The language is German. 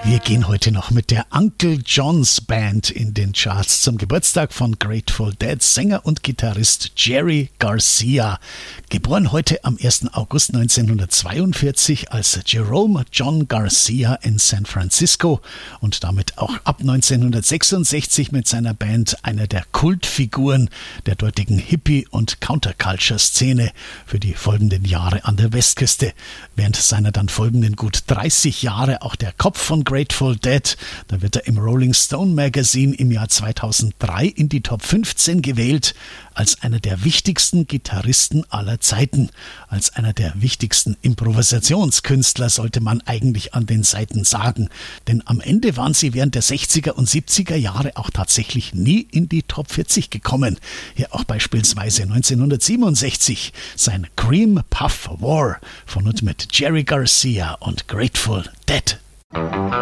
Wir gehen heute noch mit der Uncle John's Band in den Charts zum Geburtstag von Grateful Dead Sänger und Gitarrist Jerry Garcia. Geboren heute am 1. August 1942 als Jerome John Garcia in San Francisco und damit auch ab 1966 mit seiner Band einer der Kultfiguren der dortigen Hippie- und Counterculture-Szene für die folgenden Jahre an der Westküste. Während seiner dann folgenden gut 30 Jahre auch der Kopf von Grateful Dead. Da wird er im Rolling Stone Magazine im Jahr 2003 in die Top 15 gewählt, als einer der wichtigsten Gitarristen aller Zeiten, als einer der wichtigsten Improvisationskünstler, sollte man eigentlich an den Seiten sagen. Denn am Ende waren sie während der 60er und 70er Jahre auch tatsächlich nie in die Top 40 gekommen. Hier auch beispielsweise 1967 sein Cream Puff War von und mit Jerry Garcia und Grateful Dead.